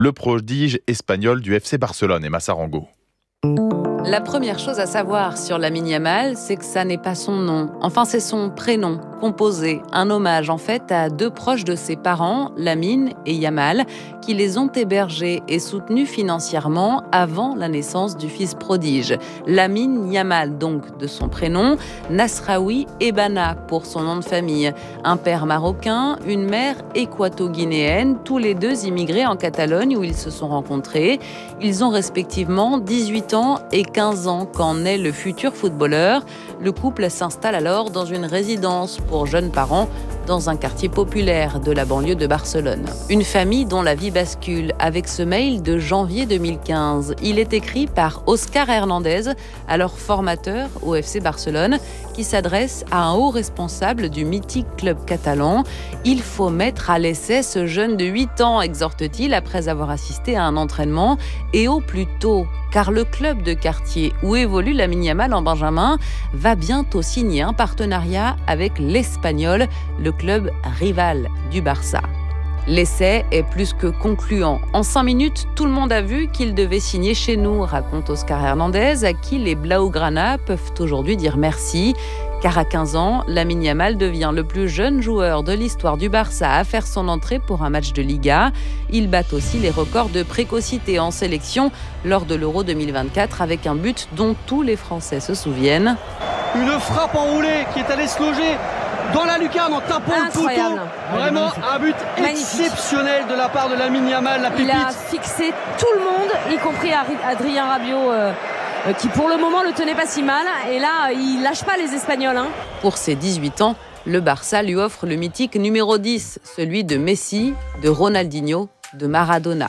le prodige espagnol du FC Barcelone, Emma Sarango. La première chose à savoir sur Lamine Yamal, c'est que ça n'est pas son nom. Enfin, c'est son prénom, composé, un hommage en fait à deux proches de ses parents, Lamine et Yamal, qui les ont hébergés et soutenus financièrement avant la naissance du fils prodige. Lamine Yamal, donc de son prénom, Nasraoui Ebana pour son nom de famille. Un père marocain, une mère équato-guinéenne, tous les deux immigrés en Catalogne où ils se sont rencontrés. Ils ont respectivement 18 ans et 15 ans quand naît le futur footballeur. Le couple s'installe alors dans une résidence pour jeunes parents dans un quartier populaire de la banlieue de Barcelone. Une famille dont la vie bascule avec ce mail de janvier 2015. Il est écrit par Oscar Hernandez, alors formateur au FC Barcelone, qui s'adresse à un haut responsable du mythique club catalan. « Il faut mettre à l'essai ce jeune de 8 ans », exhorte-t-il après avoir assisté à un entraînement, et au plus tôt, car le club de quartier où évolue Lamine Yamal en Benjamin va bientôt signer un partenariat avec l'Espagnol, le club rival du Barça. L'essai est plus que concluant. En 5 minutes, tout le monde a vu qu'il devait signer chez nous, raconte Oscar Hernandez, à qui les Blaugrana peuvent aujourd'hui dire merci. Car à 15 ans, Lamine Yamal devient le plus jeune joueur de l'histoire du Barça à faire son entrée pour un match de Liga. Il bat aussi les records de précocité en sélection lors de l'Euro 2024 avec un but dont tous les Français se souviennent. Une frappe enroulée qui est allée se loger dans la lucarne en tapant le poteau. Vraiment un but exceptionnel de la part de Lamine Yamal, la pépite. Il a fixé tout le monde, y compris Adrien Rabiot, qui pour le moment le tenait pas si mal. Et là, il lâche pas les Espagnols. Pour ses 18 ans, le Barça lui offre le mythique numéro 10, celui de Messi, de Ronaldinho, de Maradona.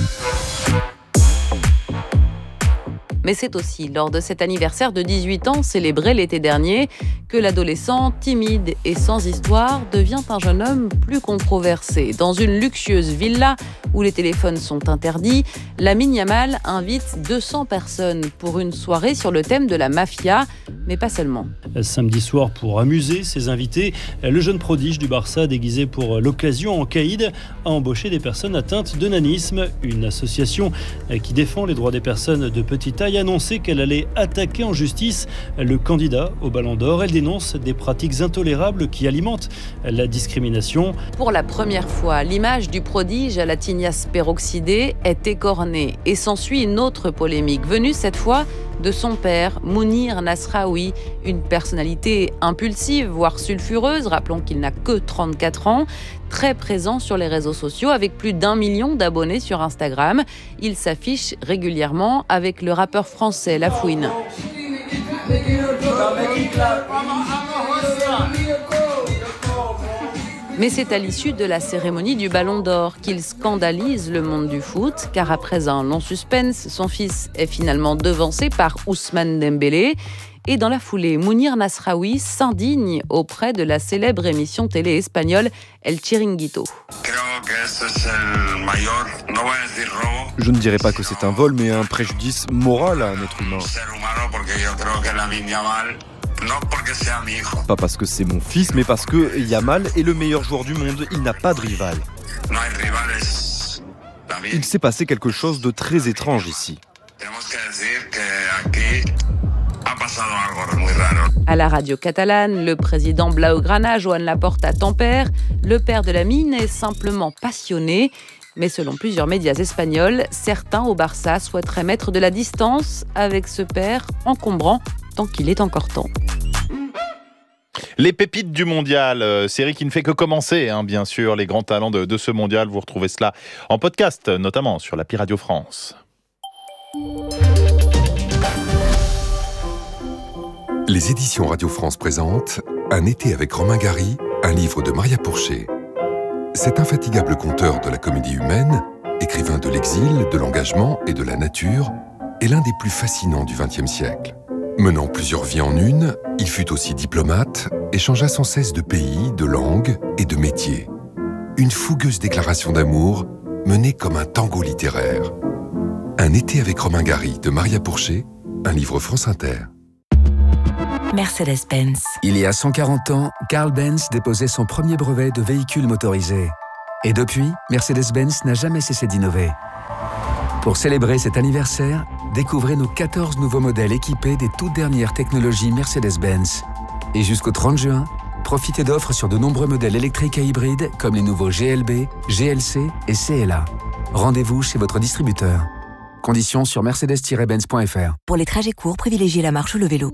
Mais c'est aussi lors de cet anniversaire de 18 ans, célébré l'été dernier, que l'adolescent, timide et sans histoire, devient un jeune homme plus controversé. Dans une luxueuse villa où les téléphones sont interdits, Lamine Yamal invite 200 personnes pour une soirée sur le thème de la mafia, mais pas seulement. Samedi soir, pour amuser ses invités, le jeune prodige du Barça, déguisé pour l'occasion en caïd, a embauché des personnes atteintes de nanisme. Une association qui défend les droits des personnes de petite taille a annoncé qu'elle allait attaquer en justice le candidat au Ballon d'Or. Elle dénonce des pratiques intolérables qui alimentent la discrimination. Pour la première fois, l'image du prodige à la tignasse peroxydée est écornée et s'ensuit une autre polémique, venue cette fois de son père, Mounir Nasraoui, une personnalité impulsive, voire sulfureuse, rappelons qu'il n'a que 34 ans, très présent sur les réseaux sociaux avec plus d'1 million d'abonnés sur Instagram. Il s'affiche régulièrement avec le rappeur français La Fouine. Mais c'est à l'issue de la cérémonie du Ballon d'Or qu'il scandalise le monde du foot, car après un long suspense, son fils est finalement devancé par Ousmane Dembélé. Et dans la foulée, Mounir Nasraoui s'indigne auprès de la célèbre émission télé espagnole El Chiringuito. Je ne dirais pas que c'est un vol, mais un préjudice moral à un être humain. Pas parce que c'est mon fils, mais parce que Yamal est le meilleur joueur du monde. Il n'a pas de rival. Il s'est passé quelque chose de très étrange ici. À la radio catalane, le président Blaugrana, Joan Laporta, tempère. Le père de Lamine est simplement passionné. Mais selon plusieurs médias espagnols, certains au Barça souhaiteraient mettre de la distance avec ce père encombrant tant qu'il est encore temps. Les pépites du mondial, série qui ne fait que commencer, bien sûr, les grands talents de ce mondial. Vous retrouvez cela en podcast, notamment sur l'appli Radio France. Les éditions Radio France présentent Un été avec Romain Gary, un livre de Maria Pourchet. Cet infatigable conteur de la comédie humaine, écrivain de l'exil, de l'engagement et de la nature, est l'un des plus fascinants du XXe siècle. Menant plusieurs vies en une, il fut aussi diplomate et changea sans cesse de pays, de langue et de métier. Une fougueuse déclaration d'amour menée comme un tango littéraire. Un été avec Romain Gary de Maria Pourchet, un livre France Inter. Mercedes-Benz. Il y a 140 ans, Carl Benz déposait son premier brevet de véhicule motorisé. Et depuis, Mercedes-Benz n'a jamais cessé d'innover. Pour célébrer cet anniversaire, découvrez nos 14 nouveaux modèles équipés des toutes dernières technologies Mercedes-Benz. Et jusqu'au 30 juin, profitez d'offres sur de nombreux modèles électriques et hybrides comme les nouveaux GLB, GLC et CLA. Rendez-vous chez votre distributeur. Conditions sur mercedes-benz.fr. Pour les trajets courts, privilégiez la marche ou le vélo.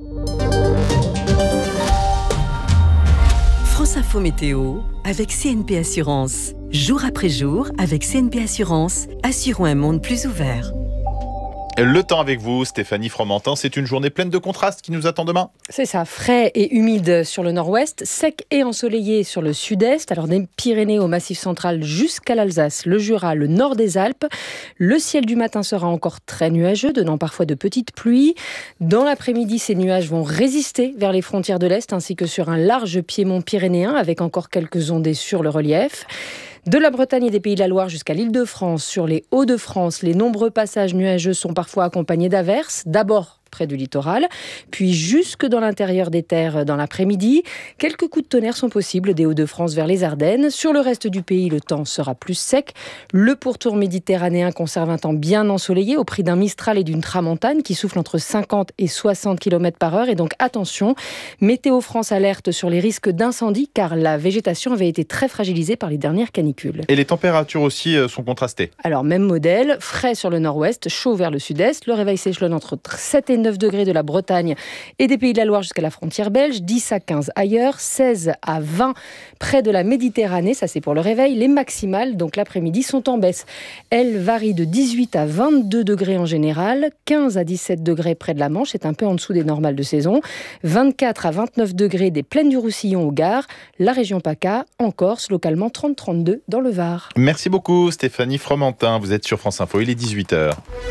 France Info Météo avec CNP Assurance. Jour après jour, avec CNP Assurance, assurons un monde plus ouvert. Le temps avec vous, Stéphanie Fromentin. C'est une journée pleine de contrastes qui nous attend demain. C'est ça, frais et humide sur le nord-ouest, sec et ensoleillé sur le sud-est, alors des Pyrénées au Massif central jusqu'à l'Alsace, le Jura, le nord des Alpes. Le ciel du matin sera encore très nuageux, donnant parfois de petites pluies. Dans l'après-midi, ces nuages vont résister vers les frontières de l'Est, ainsi que sur un large piémont pyrénéen, avec encore quelques ondées sur le relief. De la Bretagne et des Pays de la Loire jusqu'à l'Île-de-France, sur les Hauts-de-France, les nombreux passages nuageux sont parfois accompagnés d'averses. D'abord près du littoral, puis jusque dans l'intérieur des terres dans l'après-midi. Quelques coups de tonnerre sont possibles des Hauts-de-France vers les Ardennes. Sur le reste du pays, le temps sera plus sec. Le pourtour méditerranéen conserve un temps bien ensoleillé au prix d'un Mistral et d'une Tramontane qui soufflent entre 50 et 60 km/h. Et donc attention, Météo France alerte sur les risques d'incendie car la végétation avait été très fragilisée par les dernières canicules. Et les températures aussi sont contrastées. Alors même modèle, frais sur le nord-ouest, chaud vers le sud-est. Le réveil s'échelonne entre 7 et 9 degrés de la Bretagne et des Pays de la Loire jusqu'à la frontière belge, 10 à 15 ailleurs, 16 à 20 près de la Méditerranée, ça c'est pour le réveil. Les maximales, donc l'après-midi, sont en baisse. Elles varient de 18 à 22 degrés en général, 15 à 17 degrés près de la Manche, c'est un peu en dessous des normales de saison, 24 à 29 degrés des plaines du Roussillon au Gard, la région PACA, en Corse, localement 30-32 dans le Var. Merci beaucoup Stéphanie Fromentin, vous êtes sur France Info, il est 18h.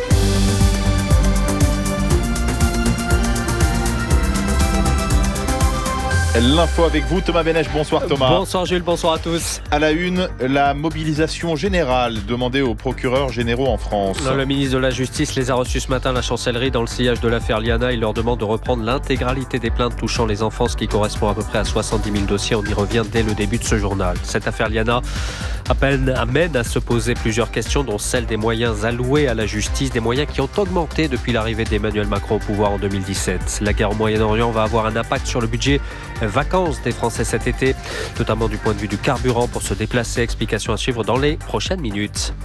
L'info avec vous, Thomas Benech. Bonsoir Thomas. Bonsoir Jules, bonsoir à tous. À la une, la mobilisation générale demandée aux procureurs généraux en France. Le ministre de la Justice les a reçus ce matin à la chancellerie dans le sillage de l'affaire Liana. Il leur demande de reprendre l'intégralité des plaintes touchant les enfants, ce qui correspond à peu près à 70 000 dossiers. On y revient dès le début de ce journal. Cette affaire Liana amène à se poser plusieurs questions, dont celle des moyens alloués à la justice, des moyens qui ont augmenté depuis l'arrivée d'Emmanuel Macron au pouvoir en 2017. La guerre au Moyen-Orient va avoir un impact sur le budget vacances des Français cet été, notamment du point de vue du carburant pour se déplacer. Explication à suivre dans les prochaines minutes.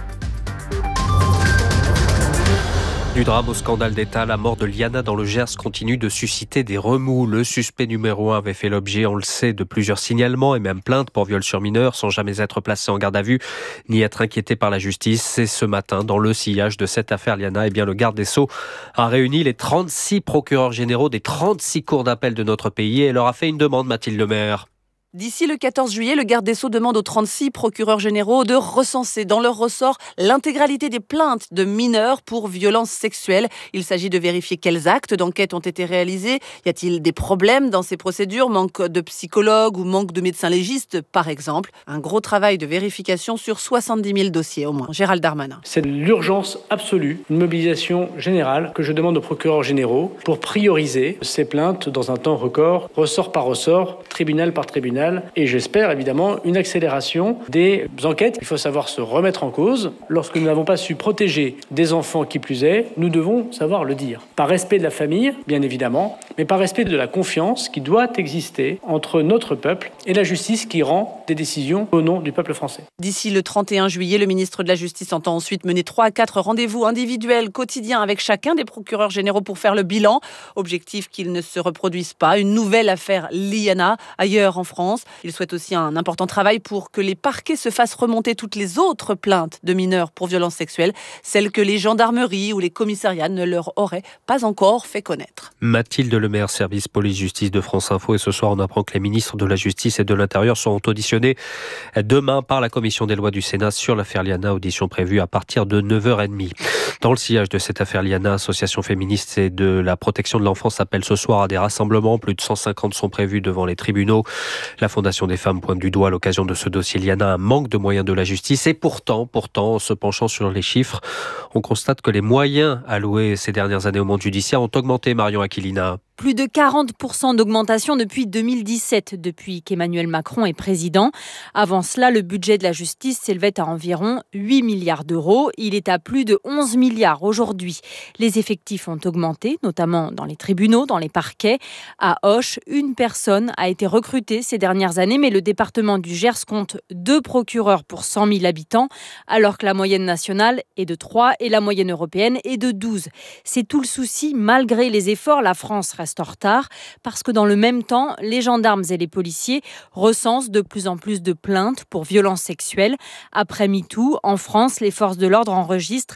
Du drame au scandale d'État, la mort de Liana dans le Gers continue de susciter des remous. Le suspect numéro 1 avait fait l'objet, on le sait, de plusieurs signalements et même plaintes pour viol sur mineur sans jamais être placé en garde à vue ni être inquiété par la justice. C'est ce matin, dans le sillage de cette affaire Liana, le garde des Sceaux a réuni les 36 procureurs généraux des 36 cours d'appel de notre pays et leur a fait une demande, Mathilde Lemaire. D'ici le 14 juillet, le garde des Sceaux demande aux 36 procureurs généraux de recenser dans leur ressort l'intégralité des plaintes de mineurs pour violences sexuelles. Il s'agit de vérifier quels actes d'enquête ont été réalisés. Y a-t-il des problèmes dans ces procédures? Manque de psychologues ou manque de médecins légistes, par exemple? Un gros travail de vérification sur 70 000 dossiers au moins. Gérald Darmanin. C'est l'urgence absolue, une mobilisation générale que je demande aux procureurs généraux pour prioriser ces plaintes dans un temps record, ressort par ressort, tribunal par tribunal. Et j'espère évidemment une accélération des enquêtes. Il faut savoir se remettre en cause. Lorsque nous n'avons pas su protéger des enfants qui plus est, nous devons savoir le dire. Par respect de la famille, bien évidemment, mais par respect de la confiance qui doit exister entre notre peuple et la justice qui rend des décisions au nom du peuple français. D'ici le 31 juillet, le ministre de la Justice entend ensuite mener 3 à 4 rendez-vous individuels quotidiens avec chacun des procureurs généraux pour faire le bilan. Objectif qu'il ne se reproduise pas. Une nouvelle affaire Liana ailleurs en France. Il souhaite aussi un important travail pour que les parquets se fassent remonter toutes les autres plaintes de mineurs pour violences sexuelles, celles que les gendarmeries ou les commissariats ne leur auraient pas encore fait connaître. Mathilde Lemaire, service police-justice de France Info. Et ce soir, on apprend que les ministres de la Justice et de l'Intérieur seront auditionnés demain par la commission des lois du Sénat sur l'affaire Liana, audition prévue à partir de 9h30. Dans le sillage de cette affaire Liana, associations féministes et de la protection de l'enfance appellent ce soir à des rassemblements. Plus de 150 sont prévus devant les tribunaux. La Fondation des femmes pointe du doigt à l'occasion de ce dossier Liana un manque de moyens de la justice. Et pourtant, en se penchant sur les chiffres, on constate que les moyens alloués ces dernières années au monde judiciaire ont augmenté, Marion Aquilina. Plus de 40% d'augmentation depuis 2017, depuis qu'Emmanuel Macron est président. Avant cela, le budget de la justice s'élevait à environ 8 milliards d'euros. Il est à plus de 11 milliards aujourd'hui. Les effectifs ont augmenté, notamment dans les tribunaux, dans les parquets. À Auch, une personne a été recrutée ces dernières années, mais le département du Gers compte 2 procureurs pour 100 000 habitants, alors que la moyenne nationale est de 3 et la moyenne européenne est de 12. C'est tout le souci. Malgré les efforts, la France reste en retard, parce que dans le même temps, les gendarmes et les policiers recensent de plus en plus de plaintes pour violences sexuelles. Après MeToo, en France, les forces de l'ordre enregistrent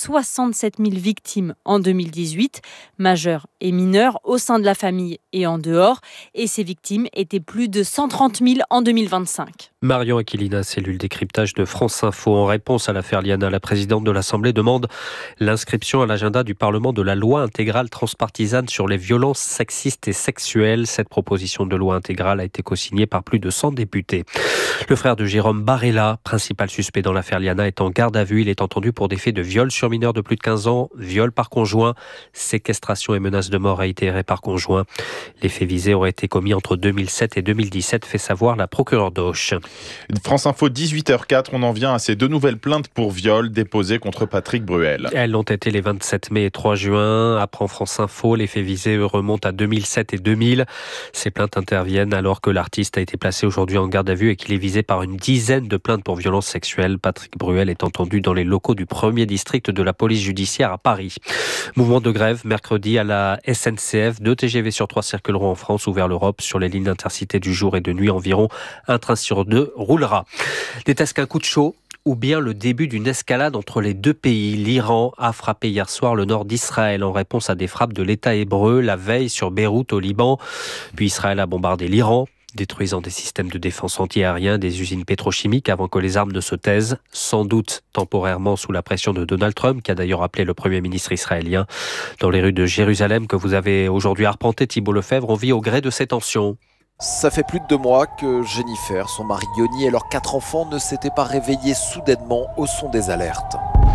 67 000 victimes en 2018, majeures et mineures, au sein de la famille et en dehors. Et ces victimes étaient plus de 130 000 en 2025. Marion Aquilina, cellule décryptage de France Info. En réponse à l'affaire Liana, la présidente de l'Assemblée demande l'inscription à l'agenda du Parlement de la loi intégrale transpartisane sur les violences sexistes et sexuelles. Cette proposition de loi intégrale a été co-signée par plus de 100 députés. Le frère de Jérôme Barella, principal suspect dans l'affaire Liana, est en garde à vue. Il est entendu pour des faits de viol sur mineurs de plus de 15 ans, viol par conjoint, séquestration et menace de mort réitérée par conjoint. Les faits visés auraient été commis entre 2007 et 2017, fait savoir la procureure d'Auch. France Info, 18h04, on en vient à ces 2 nouvelles plaintes pour viol déposées contre Patrick Bruel. Elles ont été les 27 mai et 3 juin. Apprend France Info, les faits visés remontent à 2007 et 2000. Ces plaintes interviennent alors que l'artiste a été placé aujourd'hui en garde à vue et qu'il est visé par une dizaine de plaintes pour violences sexuelles. Patrick Bruel est entendu dans les locaux du 1er district de la police judiciaire à Paris. Mouvement de grève mercredi à la SNCF. 2 TGV sur 3 circuleront en France ou vers l'Europe. Sur les lignes intercités du jour et de nuit, environ un train sur 2 roulera. N'était-ce qu'un coup de chaud ou bien le début d'une escalade entre les 2 pays? L'Iran a frappé hier soir le nord d'Israël en réponse à des frappes de l'État hébreu la veille sur Beyrouth au Liban. Puis Israël a bombardé l'Iran, détruisant des systèmes de défense anti-aériens, des usines pétrochimiques avant que les armes ne se taisent, sans doute temporairement sous la pression de Donald Trump, qui a d'ailleurs appelé le Premier ministre israélien. Dans les rues de Jérusalem que vous avez aujourd'hui arpentées, Thibault Lefebvre, on vit au gré de ces tensions. Ça fait plus de 2 mois que Jennifer, son mari Yoni et leurs 4 enfants ne s'étaient pas réveillés soudainement au son des alertes.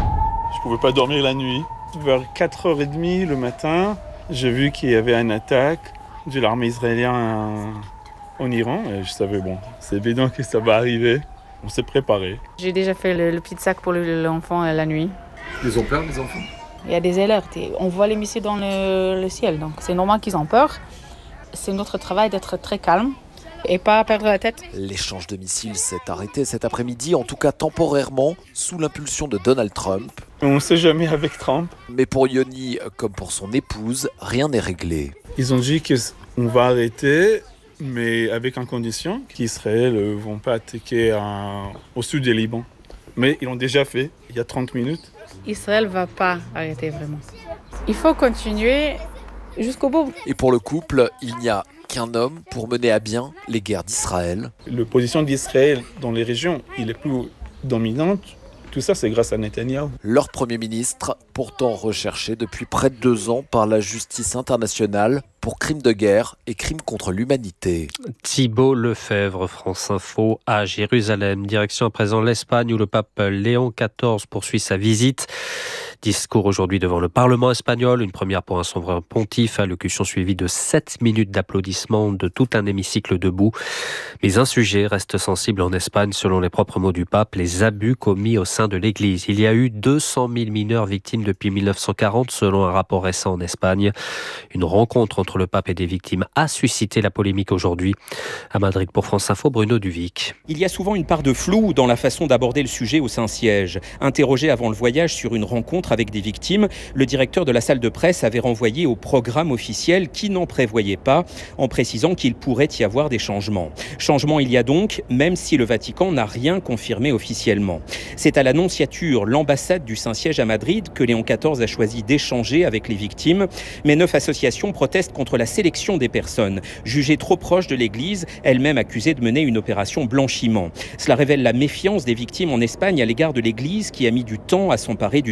Je pouvais pas dormir la nuit. Vers 4h30 le matin, j'ai vu qu'il y avait une attaque de l'armée israélienne en Iran. Et je savais, c'est évident que ça va arriver. On s'est préparé. J'ai déjà fait le petit sac pour l'enfant la nuit. Ils ont peur, les enfants? Il y a des alertes. Et on voit les missiles dans le ciel, donc c'est normal qu'ils ont peur. C'est notre travail d'être très calme et pas perdre la tête. L'échange de missiles s'est arrêté cet après-midi, en tout cas temporairement, sous l'impulsion de Donald Trump. On ne sait jamais avec Trump. Mais pour Yoni, comme pour son épouse, rien n'est réglé. Ils ont dit qu'on va arrêter, mais avec une condition qu'Israël ne vont pas attaquer au sud du Liban. Mais ils l'ont déjà fait, il y a 30 minutes. Israël ne va pas arrêter vraiment. Il faut continuer jusqu'au bout. Et pour le couple, il n'y a qu'un homme pour mener à bien les guerres d'Israël. La position d'Israël dans les régions, il est plus dominante. Tout ça, c'est grâce à Netanyahou. Leur Premier ministre, pourtant recherché depuis près de 2 ans par la justice internationale pour crimes de guerre et crimes contre l'humanité. Thibault Lefebvre, France Info à Jérusalem. Direction à présent l'Espagne où le pape Léon XIV poursuit sa visite. Discours aujourd'hui devant le Parlement espagnol, une première pour un souverain pontife, allocution suivie de 7 minutes d'applaudissements de tout un hémicycle debout. Mais un sujet reste sensible en Espagne, selon les propres mots du pape, les abus commis au sein de l'Église. Il y a eu 200 000 mineurs victimes depuis 1940, selon un rapport récent en Espagne. Une rencontre entre le pape et des victimes a suscité la polémique aujourd'hui. À Madrid pour France Info, Bruno Duvic. Il y a souvent une part de flou dans la façon d'aborder le sujet au Saint-Siège. Interrogé avant le voyage sur une rencontre avec des victimes, le directeur de la salle de presse avait renvoyé au programme officiel qui n'en prévoyait pas, en précisant qu'il pourrait y avoir des changements. Changements il y a donc, même si le Vatican n'a rien confirmé officiellement. C'est à l'Annonciature, l'ambassade du Saint-Siège à Madrid, que Léon XIV a choisi d'échanger avec les victimes. Mais 9 associations protestent contre la sélection des personnes, jugées trop proches de l'Église, elle-même accusée de mener une opération blanchiment. Cela révèle la méfiance des victimes en Espagne à l'égard de l'Église qui a mis du temps à s'emparer du sujet.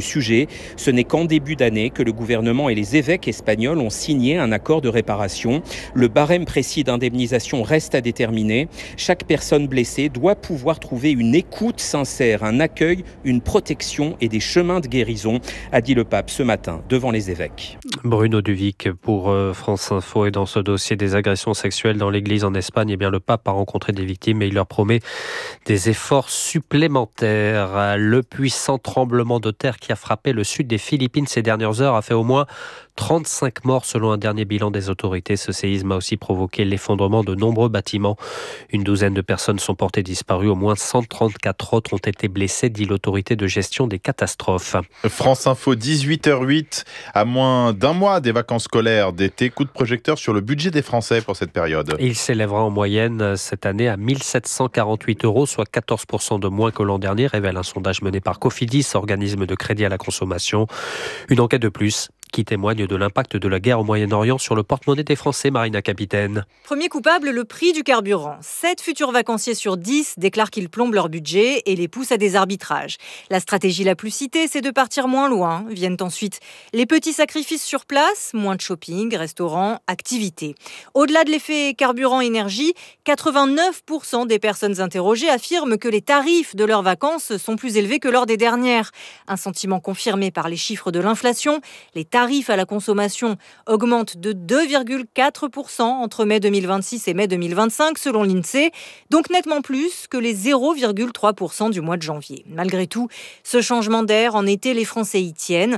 blessés. Ce n'est qu'en début d'année que le gouvernement et les évêques espagnols ont signé un accord de réparation. Le barème précis d'indemnisation reste à déterminer. Chaque personne blessée doit pouvoir trouver une écoute sincère, un accueil, une protection et des chemins de guérison, a dit le pape ce matin devant les évêques. Bruno Duvic pour France Info. Et dans ce dossier des agressions sexuelles dans l'église en Espagne, eh bien, le pape a rencontré des victimes et il leur promet des efforts supplémentaires. Le puissant tremblement de terre qui a frappé le sud des Philippines ces dernières heures a fait au moins 35 morts selon un dernier bilan des autorités. Ce séisme a aussi provoqué l'effondrement de nombreux bâtiments. Une douzaine de personnes sont portées disparues. Au moins 134 autres ont été blessées, dit l'autorité de gestion des catastrophes. France Info, 18h08, à moins d'un mois des vacances scolaires d'été. Coup de projecteur sur le budget des Français pour cette période. Il s'élèvera en moyenne cette année à 1 748 €, soit 14% de moins que l'an dernier, révèle un sondage mené par Cofidis, organisme de crédit à la consommation. Une enquête de plus qui témoigne de l'impact de la guerre au Moyen-Orient sur le porte-monnaie des Français. Marina Capitaine. Premier coupable, le prix du carburant. 7 futurs vacanciers sur 10 déclarent qu'ils plombent leur budget et les poussent à des arbitrages. La stratégie la plus citée, c'est de partir moins loin. Viennent ensuite les petits sacrifices sur place, moins de shopping, restaurants, activités. Au-delà de l'effet carburant-énergie, 89% des personnes interrogées affirment que les tarifs de leurs vacances sont plus élevés que lors des dernières. Un sentiment confirmé par les chiffres de l'inflation. Les tarifs à la consommation augmentent de 2,4% entre mai 2026 et mai 2025 selon l'INSEE, donc nettement plus que les 0,3% du mois de janvier. Malgré tout, ce changement d'air en été, les Français y tiennent.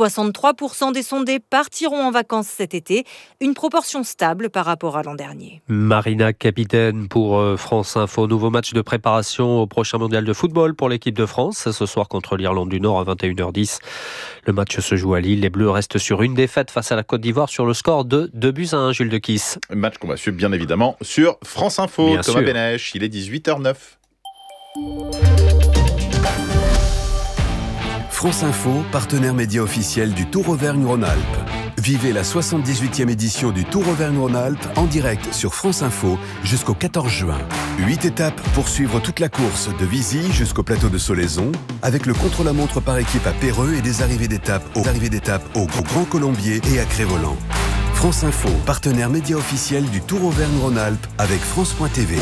63% des sondés partiront en vacances cet été, une proportion stable par rapport à l'an dernier. Marina Capitaine pour France Info. Nouveau match de préparation au prochain mondial de football pour l'équipe de France. Ce soir contre l'Irlande du Nord à 21h10. Le match se joue à Lille. Les Bleus restent sur une défaite face à la Côte d'Ivoire sur le score de 2-1, Jules de Kiss. Match qu'on va suivre bien évidemment sur France Info. Bien Thomas sûr. Benech, il est 18h09. France Info, partenaire média officiel du Tour Auvergne-Rhône-Alpes. Vivez la 78e édition du Tour Auvergne-Rhône-Alpes en direct sur France Info jusqu'au 14 juin. 8 étapes pour suivre toute la course de Visy jusqu'au plateau de Solaison, avec le contre-la-montre par équipe à Péreux et des arrivées d'étapes au Grand Colombier et à Crévoland. France Info, partenaire média officiel du Tour Auvergne-Rhône-Alpes avec France.tv.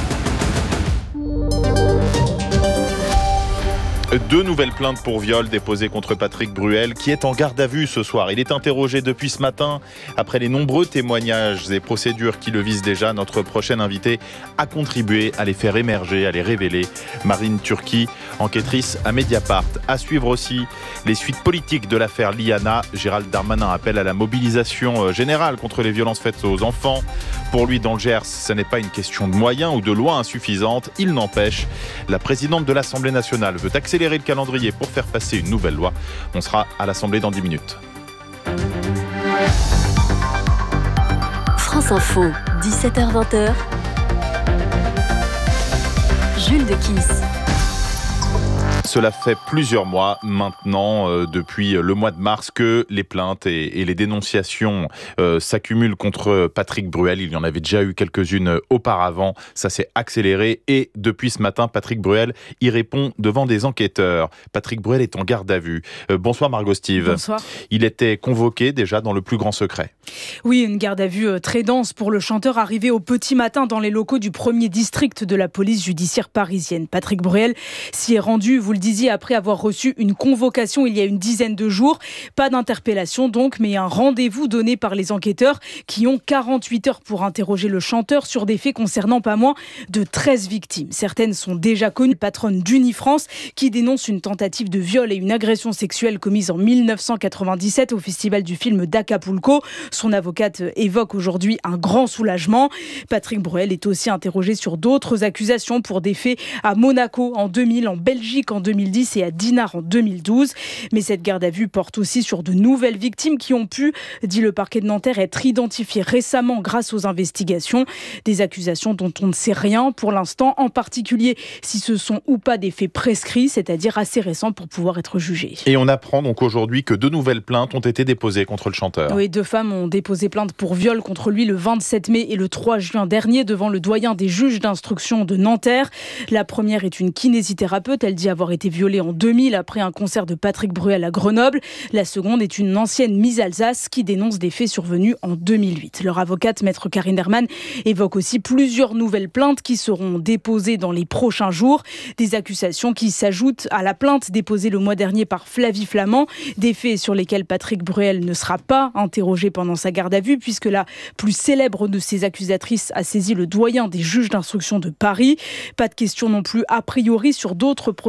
Deux nouvelles plaintes pour viol déposées contre Patrick Bruel, qui est en garde à vue ce soir. Il est interrogé depuis ce matin. Après les nombreux témoignages et procédures qui le visent déjà, notre prochaine invitée a contribué à les faire émerger, à les révéler. Marine Turki, enquêtrice à Mediapart. À suivre aussi les suites politiques de l'affaire Liana. Gérald Darmanin appelle à la mobilisation générale contre les violences faites aux enfants. Pour lui, dans le Gers, ce n'est pas une question de moyens ou de lois insuffisantes. Il n'empêche, la présidente de l'Assemblée nationale veut accélérer le calendrier pour faire passer une nouvelle loi. On sera à l'Assemblée dans 10 minutes. France Info, 17h-20h. Jules de Kiss. Cela fait plusieurs mois maintenant, depuis le mois de mars, que les plaintes et les dénonciations s'accumulent contre Patrick Bruel. Il y en avait déjà eu quelques-unes auparavant. Ça s'est accéléré et depuis ce matin, Patrick Bruel y répond devant des enquêteurs. Patrick Bruel est en garde à vue. Bonsoir Margot Steve. Bonsoir. Il était convoqué déjà dans le plus grand secret. Oui, une garde à vue très dense pour le chanteur arrivé au petit matin dans les locaux du 1er district de la police judiciaire parisienne. Patrick Bruel s'y est rendu, vous le disiez, après avoir reçu une convocation il y a une dizaine de jours. Pas d'interpellation donc, mais un rendez-vous donné par les enquêteurs qui ont 48 heures pour interroger le chanteur sur des faits concernant pas moins de 13 victimes. Certaines sont déjà connues. Patronne d'Unifrance qui dénonce une tentative de viol et une agression sexuelle commise en 1997 au festival du film d'Acapulco. Son avocate évoque aujourd'hui un grand soulagement. Patrick Bruel est aussi interrogé sur d'autres accusations pour des faits à Monaco en 2000, en Belgique en 2010 et à Dinard en 2012. Mais cette garde à vue porte aussi sur de nouvelles victimes qui ont pu, dit le parquet de Nanterre, être identifiées récemment grâce aux investigations. Des accusations dont on ne sait rien pour l'instant, en particulier si ce sont ou pas des faits prescrits, c'est-à-dire assez récents pour pouvoir être jugés. Et on apprend donc aujourd'hui que 2 nouvelles plaintes ont été déposées contre le chanteur. Oui, 2 femmes ont déposé plainte pour viol contre lui le 27 mai et le 3 juin dernier devant le doyen des juges d'instruction de Nanterre. La première est une kinésithérapeute. Elle dit avoir été été violée en 2000 après un concert de Patrick Bruel à Grenoble. La seconde est une ancienne Miss Alsace qui dénonce des faits survenus en 2008. Leur avocate, maître Karine Herman, évoque aussi plusieurs nouvelles plaintes qui seront déposées dans les prochains jours. Des accusations qui s'ajoutent à la plainte déposée le mois dernier par Flavie Flament. Des faits sur lesquels Patrick Bruel ne sera pas interrogé pendant sa garde à vue puisque la plus célèbre de ses accusatrices a saisi le doyen des juges d'instruction de Paris. Pas de question non plus a priori sur d'autres